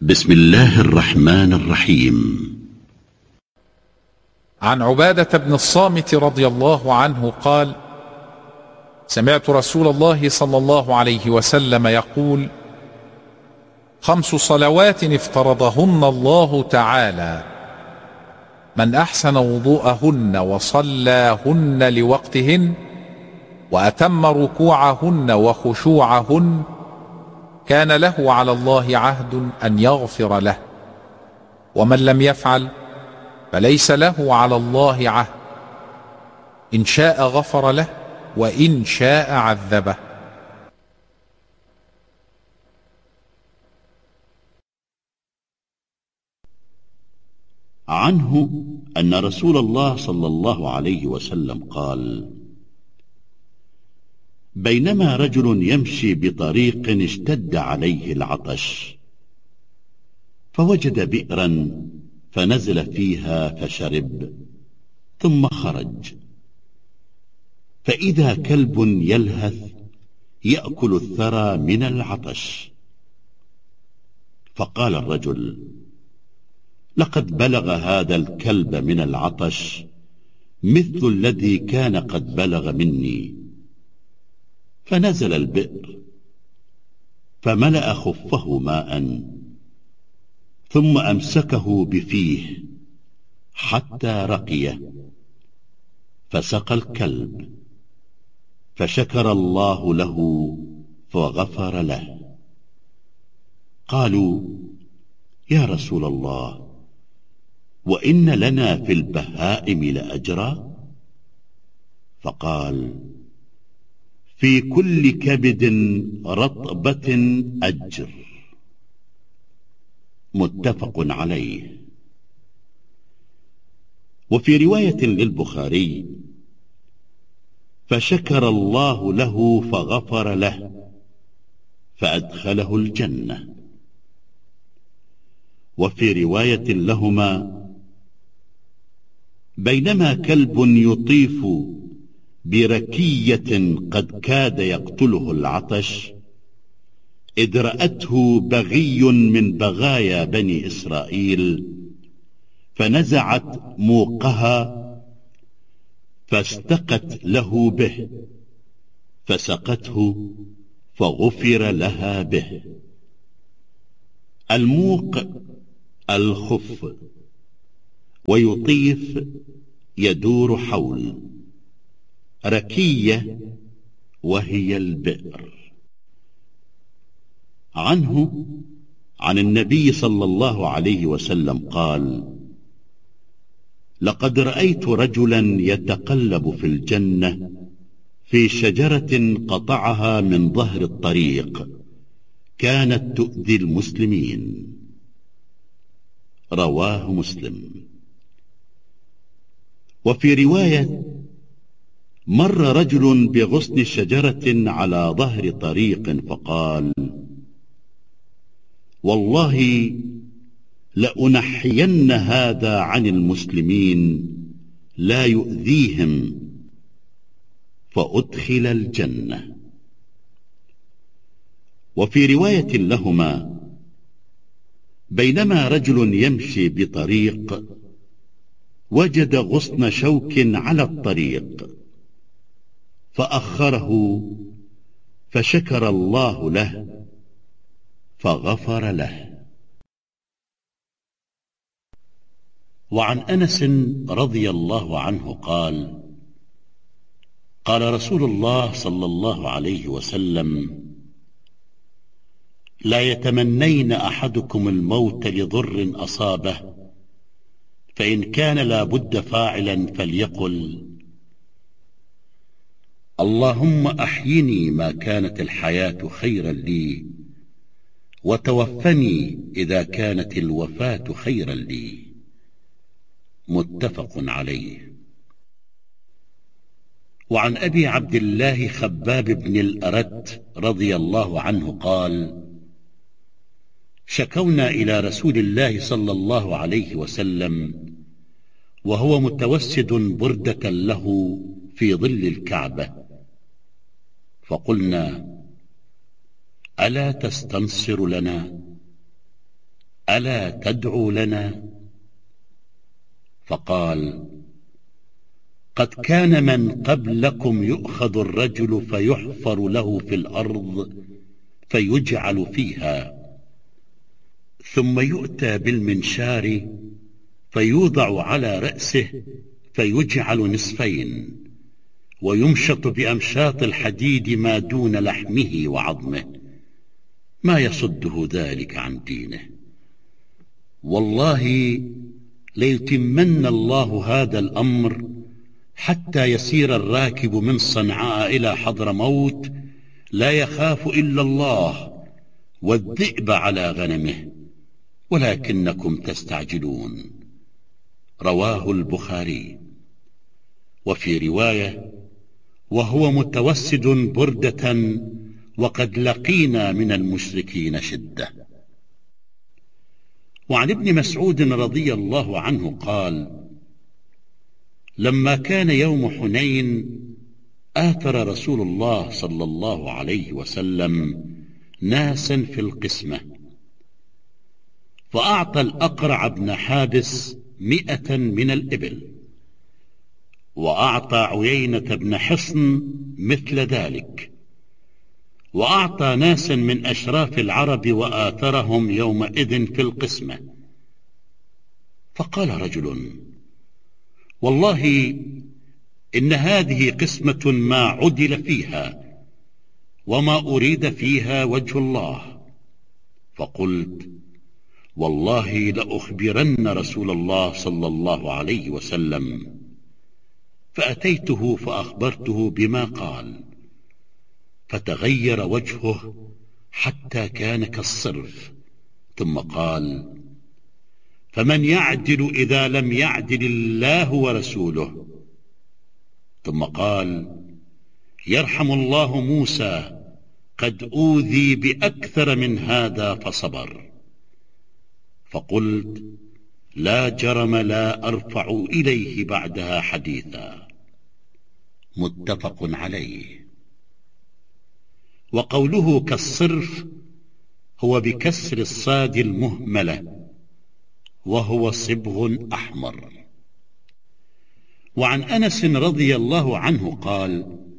بسم الله الرحمن الرحيم. عن عبادة بن الصامت رضي الله عنه قال: سمعت رسول الله صلى الله عليه وسلم يقول: 5 صلوات افترضهن الله تعالى، من أحسن وضوءهن وصلاهن لوقتهن وأتم ركوعهن وخشوعهن كان له على الله عهد أن يغفر له، ومن لم يفعل فليس له على الله عهد، إن شاء غفر له وإن شاء عذبه. عنه أن رسول الله صلى الله عليه وسلم قال: بينما رجل يمشي بطريق اشتد عليه العطش، فوجد بئرا فنزل فيها فشرب، ثم خرج، فإذا كلب يلهث يأكل الثرى من العطش. فقال الرجل: لقد بلغ هذا الكلب من العطش مثل الذي كان قد بلغ مني. فنزل البئر فملأ خفه ماء، ثم أمسكه بفيه حتى رقيه، فسقى الكلب، فشكر الله له فغفر له. قالوا: يا رسول الله، وإن لنا في البهائم لأجرا؟ فقال: في كل كبد رطبة أجر. متفق عليه. وفي رواية للبخاري: فشكر الله له فغفر له فأدخله الجنة. وفي رواية لهما: بينما كلب يطيف بركية قد كاد يقتله العطش، إذ رأته بغي من بغايا بني إسرائيل، فنزعت موقها فاستقت له به، فسقته فغفر لها به. الموق الخف، ويطيف يدور حول، ركية وهي البئر. عنه عن النبي صلى الله عليه وسلم قال: لقد رأيت رجلا يتقلب في الجنة في شجرة قطعها من ظهر الطريق كانت تؤذي المسلمين. رواه مسلم. وفي رواية: مر رجل بغصن شجرة على ظهر طريق فقال: والله لأنحين هذا عن المسلمين لا يؤذيهم، فأدخل الجنة. وفي رواية لهما: بينما رجل يمشي بطريق وجد غصن شوك على الطريق، فأخره فشكر الله له فغفر له. وعن أنس رضي الله عنه قال: قال رسول الله صلى الله عليه وسلم: لا يتمنين أحدكم الموت لضر أصابه، فإن كان لا بد فاعلا فليقل: اللهم أحيني ما كانت الحياة خيرا لي، وتوفني إذا كانت الوفاة خيرا لي. متفق عليه. وعن أبي عبد الله خباب بن الأرت رضي الله عنه قال: شكونا إلى رسول الله صلى الله عليه وسلم وهو متوسد بردة له في ظل الكعبة، فقلنا: ألا تستنصر لنا؟ ألا تدعو لنا؟ فقال: قد كان من قبلكم يؤخذ الرجل فيحفر له في الأرض فيجعل فيها، ثم يؤتى بالمنشار فيوضع على رأسه فيجعل نصفين، ويمشط بأمشاط الحديد ما دون لحمه وعظمه، ما يصده ذلك عن دينه. والله ليتمن الله هذا الأمر حتى يسير الراكب من صنعاء إلى حضرموت لا يخاف إلا الله والذئب على غنمه، ولكنكم تستعجلون. رواه البخاري. وفي رواية: وهو متوسد بردة وقد لقينا من المشركين شدة. وعن ابن مسعود رضي الله عنه قال: لما كان يوم حنين آثر رسول الله صلى الله عليه وسلم ناسا في القسمة، فأعطى الأقرع بن حابس 100 من الإبل، وأعطى عيينة بن حصن مثل ذلك، وأعطى ناسا من أشراف العرب وآثرهم يومئذ في القسمة. فقال رجل: والله إن هذه قسمة ما عدل فيها وما أريد فيها وجه الله. فقلت: والله لأخبرن رسول الله صلى الله عليه وسلم. فأتيته فأخبرته بما قال، فتغير وجهه حتى كان كالصرف، ثم قال: فمن يعدل إذا لم يعدل الله ورسوله؟ ثم قال: يرحم الله موسى، قد أوذي بأكثر من هذا فصبر. فقلت: لا جرم لا أرفع إليه بعدها حديثا. متفق عليه. وقوله كالصرف هو بكسر الصاد المهملة، وهو صبغ أحمر. وعن أنس رضي الله عنه قال: